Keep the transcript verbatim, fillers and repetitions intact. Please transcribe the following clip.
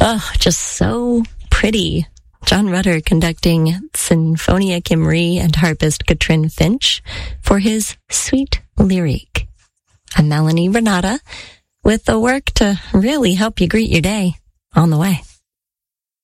Oh, just so pretty. John Rutter conducting Sinfonia Kimri and harpist Katrin Finch for his Sweet Lyrique. I'm Melanie Renata with the work to really help you greet your day on the way.